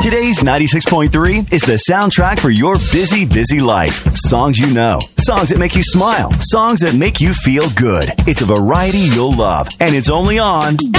Today's 96.3 is the soundtrack for your busy, busy life. Songs you know, songs that make you smile, songs that make you feel good. It's a variety you'll love, and it's only on